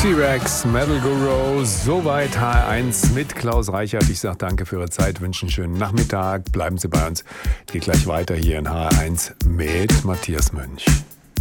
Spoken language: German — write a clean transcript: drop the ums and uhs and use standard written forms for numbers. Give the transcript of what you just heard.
T-Rex, Metal Guru, soweit HR1 mit Klaus Reichert. Ich sage danke für Ihre Zeit, wünsche einen schönen Nachmittag. Bleiben Sie bei uns. Geht gleich weiter hier in HR1 mit Matthias Mönch.